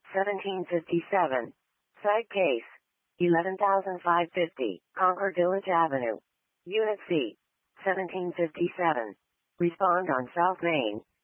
1757. Site case. 11,550, Concord Village Avenue. Unit C. 1757. Respond on South Main.